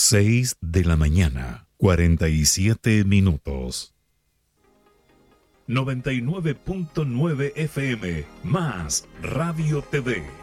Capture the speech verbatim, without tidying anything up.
seis de la mañana, cuarenta y siete minutos. noventa y nueve punto nueve F M, más Radio T V.